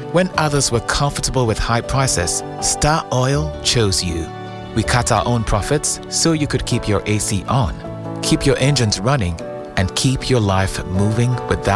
When others were comfortable with high prices, Star Oil chose you. We cut our own profits so you could keep your AC on, keep your engines running, and keep your life moving without